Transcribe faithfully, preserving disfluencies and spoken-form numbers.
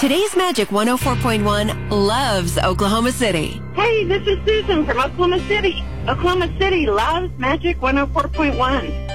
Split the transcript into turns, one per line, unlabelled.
Today's Magic one oh four point one loves Oklahoma City.
Hey, this is Susan from Oklahoma City. Oklahoma City loves Magic one oh four point one.